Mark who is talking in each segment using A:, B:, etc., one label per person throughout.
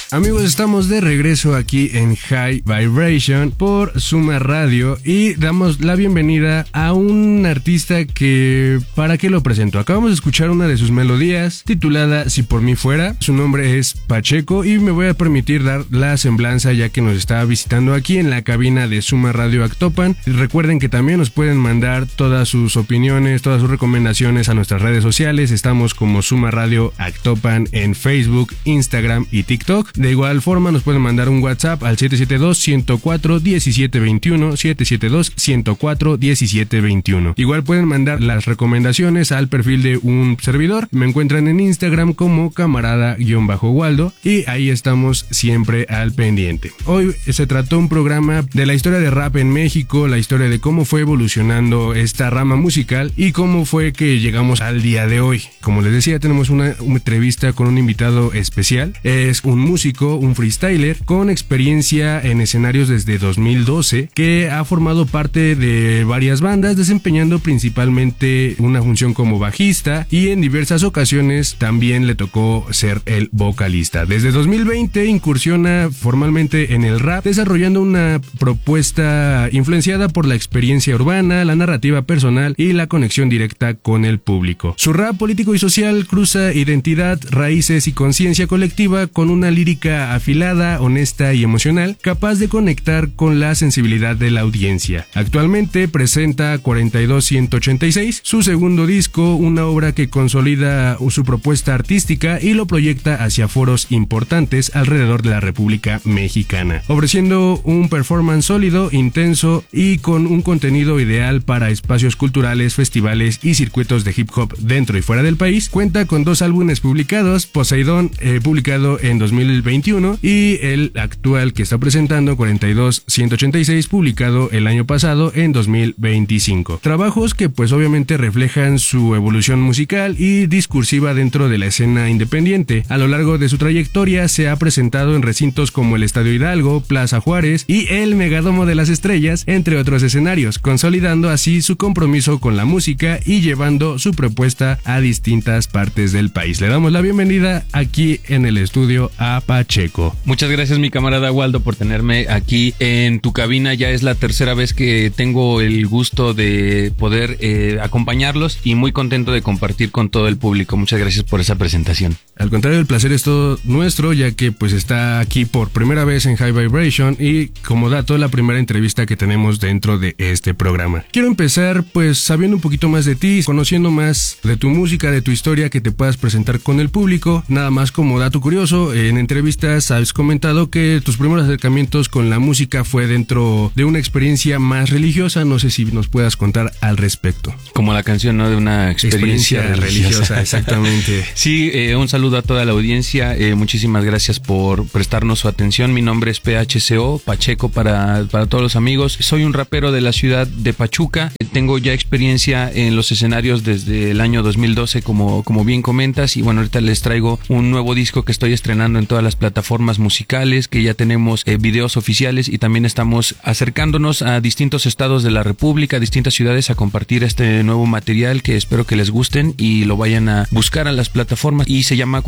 A: Amigos, estamos de regreso aquí en High Vibration por Suma Radio y damos la bienvenida a un artista que, ¿para qué lo presento? Acabamos de escuchar una de sus melodías titulada Si por mí fuera. Su nombre es Pacheco y me voy a permitir dar la semblanza ya que nos está visitando aquí en la cabina de Suma Radio Actopan. Recuerden que también nos pueden mandar todas sus opiniones, todas sus recomendaciones a nuestras redes sociales. Estamos como Suma Radio Actopan en Facebook, Instagram y TikTok. De igual forma nos pueden mandar un WhatsApp al 772-104-1721, 772-104-1721. Igual pueden mandar las recomendaciones al perfil de un servidor. Me encuentran en Instagram como camarada-waldo y ahí estamos siempre al pendiente. Hoy se trató un programa de la historia de rap en México, la historia de cómo fue evolucionando esta rama musical y cómo fue que llegamos al día de hoy. Como les decía, tenemos una entrevista con un invitado especial. Es un músico, un freestyler con experiencia en escenarios desde 2012 que ha formado parte de varias bandas, desempeñando principalmente una función como bajista y en diversas ocasiones también le tocó ser el vocalista. Desde 2020 incursiona formalmente en el rap, desarrollando una propuesta influenciada por la experiencia urbana, la narrativa personal y la conexión directa con el público. Su rap político y social cruza identidad, raíces y conciencia colectiva con una lírica afilada, honesta y emocional, capaz de conectar con la sensibilidad de la audiencia. Actualmente presenta 42186, su segundo disco, una obra que consolida su propuesta artística y lo proyecta hacia foros importantes alrededor de la República Mexicana, ofreciendo un performance sólido, intenso y con un contenido ideal para espacios culturales, festivales y circuitos de hip hop dentro y fuera del país. Cuenta con 2 álbumes publicados, Poseidón, publicado en 2021, y el actual que está presentando, 42186, publicado el año pasado en 2025. Trabajos que pues obviamente reflejan su evolución musical y discursiva dentro de la escena independiente. A lo largo de su trayectoria se ha presentado en recintos como el Estadio Hidalgo, Plaza Juárez y el Megadomo de las Estrellas, entre otros escenarios, consolidando así su compromiso con la música y llevando su propuesta a distintas partes del país. Le damos la bienvenida aquí en el estudio a Pacheco.
B: Muchas gracias, mi camarada Waldo, por tenerme aquí en tu cabina. Ya es la tercera vez que tengo el gusto de poder acompañarlos y muy contento de compartir con todo el público. Muchas gracias por esa presentación.
A: Al contrario, el placer es todo nuestro, ya que pues está aquí por primera vez en High Vibration y como dato, la primera entrevista que tenemos dentro de este programa. Quiero empezar pues sabiendo un poquito más de ti, conociendo más de tu música, de tu historia, que te puedas presentar con el público. Nada más como dato curioso, en entrevistas has comentado que tus primeros acercamientos con la música fue dentro de una experiencia más religiosa. No sé si nos puedas contar al respecto.
B: Como la canción, ¿no? De una experiencia religiosa.
A: Exactamente.
B: Sí, un saludo a toda la audiencia. Muchísimas gracias por prestarnos su atención. Mi nombre es PHCO, Pacheco para todos los amigos. Soy un rapero de la ciudad de Pachuca. Tengo ya experiencia en los escenarios desde el año 2012, como bien comentas. Y bueno, ahorita les traigo un nuevo disco que estoy estrenando en todas las plataformas musicales, que ya tenemos videos oficiales y también estamos acercándonos a distintos estados de la República, a distintas ciudades, a compartir este nuevo material que espero que les gusten y lo vayan a buscar a las plataformas. Y se llama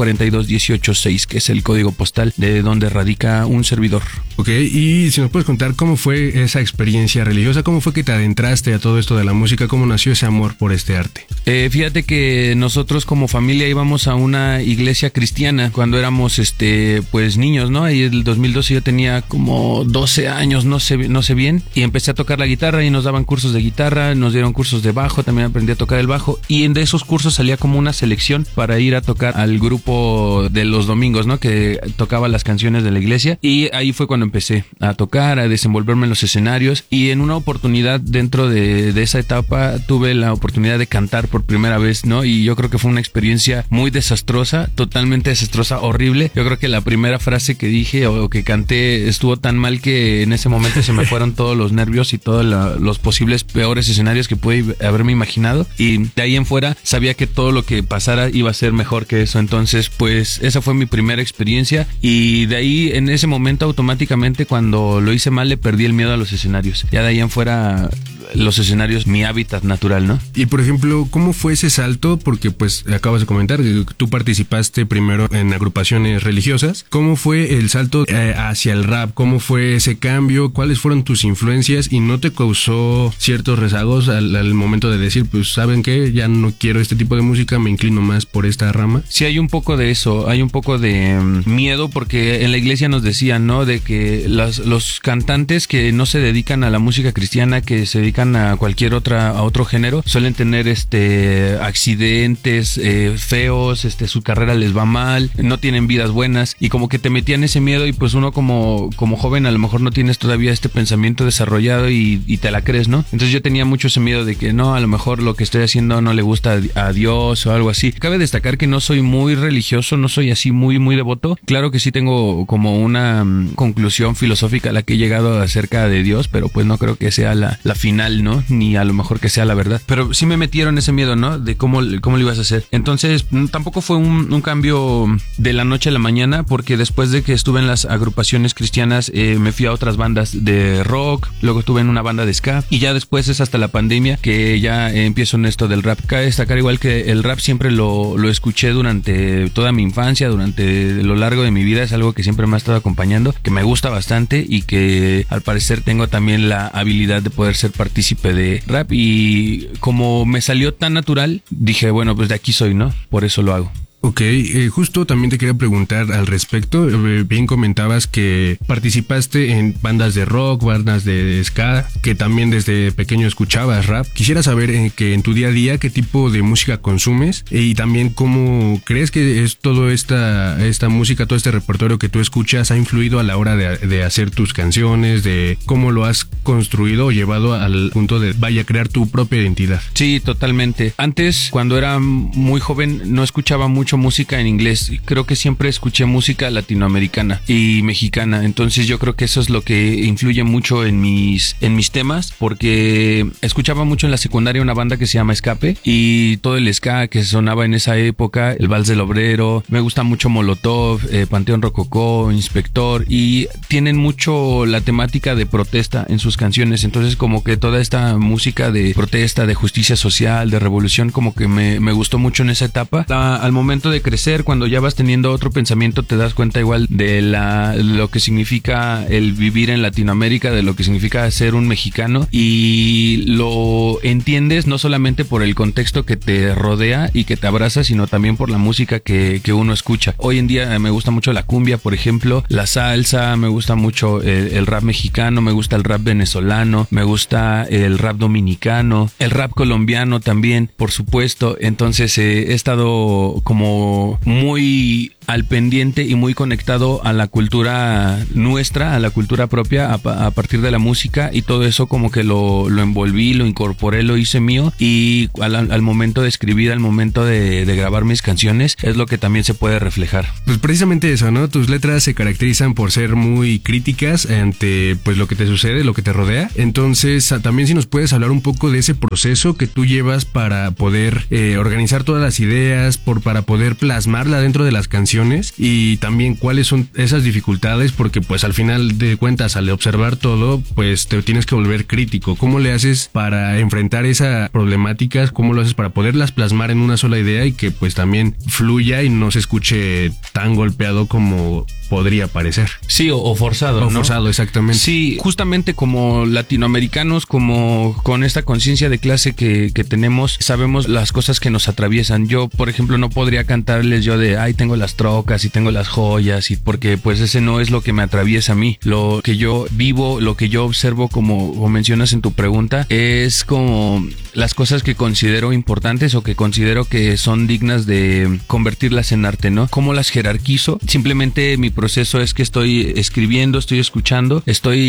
B: 42186, que es el código postal de donde radica un servidor.
A: Ok, y si nos puedes contar cómo fue esa experiencia religiosa, cómo fue que te adentraste a todo esto de la música, cómo nació ese amor por este arte.
B: Fíjate que nosotros como familia íbamos a una iglesia cristiana cuando éramos pues niños, ¿no? Ahí en el 2012 yo tenía como 12 años, no sé bien, y empecé a tocar la guitarra y nos daban cursos de guitarra, nos dieron cursos de bajo, también aprendí a tocar el bajo y de esos cursos salía como una selección para ir a tocar al grupo de los domingos, ¿no? Que tocaba las canciones de la iglesia y ahí fue cuando empecé a tocar, a desenvolverme en los escenarios y en una oportunidad dentro de esa etapa tuve la oportunidad de cantar por primera vez, ¿no? Y yo creo que fue una experiencia muy desastrosa, totalmente desastrosa, horrible. Yo creo que la primera frase que dije o que canté estuvo tan mal que en ese momento se me fueron todos los nervios y todos los posibles peores escenarios que pude haberme imaginado y de ahí en fuera sabía que todo lo que pasara iba a ser mejor que eso. Entonces pues esa fue mi primera experiencia y de ahí en ese momento automáticamente cuando lo hice mal le perdí el miedo a los escenarios. Ya de ahí en fuera los escenarios mi hábitat natural, ¿no?
A: Y por ejemplo, ¿cómo fue ese salto? Porque pues acabas de comentar que tú participaste primero en agrupaciones religiosas cosas. ¿Cómo fue el salto hacia el rap? ¿Cómo fue ese cambio? ¿Cuáles fueron tus influencias? ¿Y no te causó ciertos rezagos al momento de decir, pues, ¿saben qué? Ya no quiero este tipo de música, me inclino más por esta rama.
B: Sí, hay un poco de eso, hay un poco de miedo, porque en la iglesia nos decían, ¿no? De que los cantantes que no se dedican a la música cristiana, que se dedican a cualquier a otro género, suelen tener accidentes feos, su carrera les va mal, no tienen vidas buenas, y como que te metían ese miedo, y pues uno como joven a lo mejor no tienes todavía este pensamiento desarrollado y te la crees, ¿no? Entonces yo tenía mucho ese miedo de que no, a lo mejor lo que estoy haciendo no le gusta a Dios o algo así. Cabe destacar que no soy muy religioso, no soy así muy devoto. Claro que sí tengo como una conclusión filosófica a la que he llegado acerca de Dios, pero pues no creo que sea la final, ¿no? Ni a lo mejor que sea la verdad. Pero sí me metieron ese miedo, ¿no? De cómo lo ibas a hacer. Entonces tampoco fue un cambio de la noche a la mañana, porque después de que estuve en las agrupaciones cristianas me fui a otras bandas de rock, luego estuve en una banda de ska, y ya después es hasta la pandemia que ya empiezo en esto del rap. Cabe destacar igual que el rap siempre lo escuché durante toda mi infancia, durante lo largo de mi vida, es algo que siempre me ha estado acompañando, que me gusta bastante y que al parecer tengo también la habilidad de poder ser partícipe de rap, y como me salió tan natural, dije, bueno, pues de aquí soy, ¿no? Por eso lo hago.
A: Ok, justo también te quería preguntar al respecto. Bien comentabas que participaste en bandas de rock, bandas de ska, que también desde pequeño escuchabas rap. Quisiera saber que en tu día a día qué tipo de música consumes y también cómo crees que es toda esta música, todo este repertorio que tú escuchas ha influido a la hora de hacer tus canciones, de cómo lo has construido o llevado al punto de crear tu propia identidad.
B: Sí, totalmente. Antes, cuando era muy joven, no escuchaba mucho música en inglés. Creo que siempre escuché música latinoamericana y mexicana. Entonces yo creo que eso es lo que influye mucho en mis temas, porque escuchaba mucho en la secundaria una banda que se llama Escape, y todo el ska que sonaba en esa época, el Vals del Obrero, me gusta mucho Molotov, Panteón Rococó, Inspector, y tienen mucho la temática de protesta en sus canciones. Entonces como que toda esta música de protesta, de justicia social, de revolución, como que me gustó mucho en esa etapa. Al momento de crecer, cuando ya vas teniendo otro pensamiento, te das cuenta igual de lo que significa el vivir en Latinoamérica, de lo que significa ser un mexicano, y lo entiendes no solamente por el contexto que te rodea y que te abraza, sino también por la música que uno escucha. Hoy en día me gusta mucho la cumbia, por ejemplo, la salsa, me gusta mucho el rap mexicano, me gusta el rap venezolano, me gusta el rap dominicano, el rap colombiano también, por supuesto. Entonces he estado como muy al pendiente y muy conectado a la cultura nuestra, a la cultura propia, a partir de la música, y todo eso como que lo envolví, lo incorporé, lo hice mío, y al momento de escribir, al momento de grabar mis canciones, es lo que también se puede reflejar.
A: Pues precisamente eso, ¿no? Tus letras se caracterizan por ser muy críticas ante pues lo que te sucede, lo que te rodea. Entonces también si nos puedes hablar un poco de ese proceso que tú llevas para poder organizar todas las ideas, para poder plasmarla dentro de las canciones, y también cuáles son esas dificultades, porque pues al final de cuentas, al observar todo, pues te tienes que volver crítico. ¿Cómo le haces para enfrentar esas problemáticas? ¿Cómo lo haces para poderlas plasmar en una sola idea y que pues también fluya y no se escuche tan golpeado como podría parecer?
B: Sí, o forzado,
A: ¿no?
B: Forzado,
A: exactamente.
B: Sí, justamente como latinoamericanos, como con esta conciencia de clase que tenemos, sabemos las cosas que nos atraviesan. Yo, por ejemplo, no podría cantarles yo de, ay, tengo las trocas y tengo las joyas, y porque pues ese no es lo que me atraviesa a mí. Lo que yo vivo, lo que yo observo, como mencionas en tu pregunta, es como las cosas que considero importantes o que considero que son dignas de convertirlas en arte, ¿no? ¿Cómo las jerarquizo? Simplemente mi proceso es que estoy escribiendo, estoy escuchando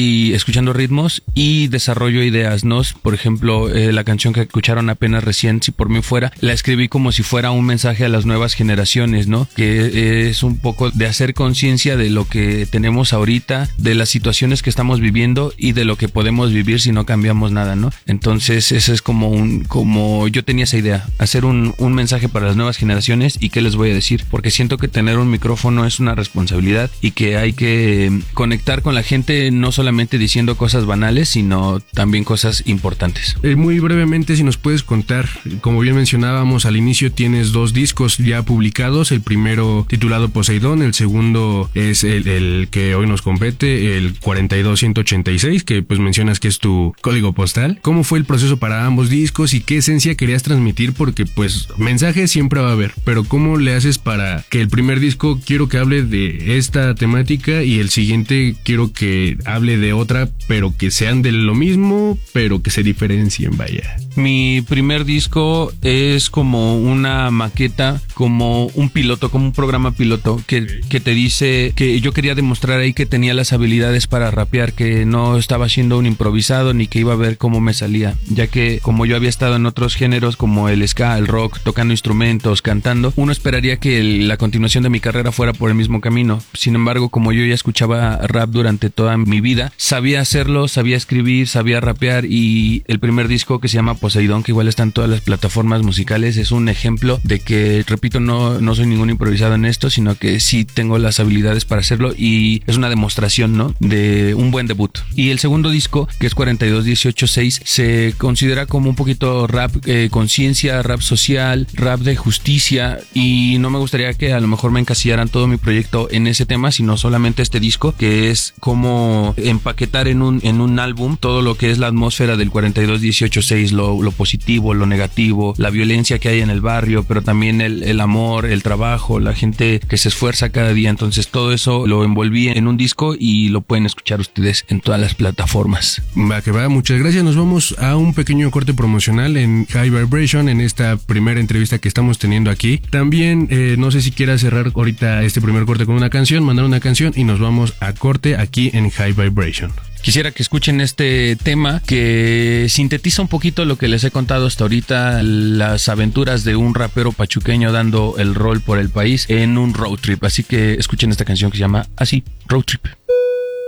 B: ritmos y desarrollo ideas, ¿no? Por ejemplo, la canción que escucharon apenas recién, Si por mí fuera, la escribí como si fuera un mensaje a las nuevas generaciones, ¿no? Que es un poco de hacer conciencia de lo que tenemos ahorita, de las situaciones que estamos viviendo y de lo que podemos vivir si no cambiamos nada, ¿no? Entonces, eso es como yo tenía esa idea, hacer un mensaje para las nuevas generaciones. ¿Y qué les voy a decir? Porque siento que tener un micrófono es una responsabilidad y que hay que conectar con la gente, no solamente diciendo cosas banales, sino también cosas importantes.
A: Muy brevemente, si nos puedes contar, como bien mencionábamos al inicio, tienes 2 discos ya publicados, el primero titulado Poseidón, el segundo es el que hoy nos compete, el 42186, que pues mencionas que es tu código postal. ¿Cómo fue el proceso para ambos discos y qué esencia querías transmitir? Porque pues mensajes siempre va a haber, pero ¿cómo le haces para que el primer disco quiero que hable de esta temática y el siguiente quiero que hable de otra, pero que sean de lo mismo, pero que se diferencien, vaya?
B: Mi primer disco es como una maqueta, como un piloto, como un programa piloto que te dice que yo quería demostrar ahí que tenía las habilidades para rapear, que no estaba haciendo un improvisado ni que iba a ver cómo me salía, ya que como yo había estado en otros géneros como el ska, el rock, tocando instrumentos, cantando, uno esperaría que la continuación de mi carrera fuera por el mismo camino. Sin embargo, como yo ya escuchaba rap durante toda mi vida, sabía hacerlo, sabía escribir, sabía rapear, y el primer disco, que se llama Poseidón, que igual está en todas las plataformas musicales, es un ejemplo de que, repito, no soy ningún improvisado en esto, sino que sí tengo las habilidades para hacerlo, y es una demostración, ¿no?, de un buen debut. Y el segundo disco, que es 42186, se considera como un poquito rap conciencia, rap social, rap de justicia, y no me gustaría que a lo mejor me encasillaran todo mi proyecto en ese tema, sino solamente este disco, que es como empaquetar en un álbum todo lo que es la atmósfera del 42186, lo positivo, lo negativo, la violencia que hay en el barrio, pero también el amor, el trabajo, la gente que se esfuerza cada día. Entonces todo eso lo envolví en un disco y lo pueden escuchar ustedes en todas las plataformas.
A: Va que va, muchas gracias. Nos vamos a un pequeño corte promocional en High Vibration, en esta primera entrevista que estamos teniendo aquí. También no sé si quieras cerrar ahorita este primer corte con una canción, mandar una canción y nos vamos a corte aquí en High Vibration.
B: Quisiera que escuchen este tema que sintetiza un poquito lo que les he contado hasta ahorita, las aventuras de un rapero pachuqueño dando el rol por el país en un road trip. Así que escuchen esta canción que se llama así, Road Trip.